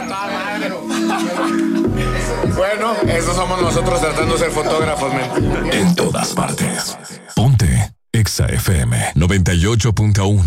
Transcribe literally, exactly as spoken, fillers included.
Bueno, eso somos nosotros tratando de ser fotógrafos, men. En todas partes. Ponte Exa F M noventa y ocho punto uno.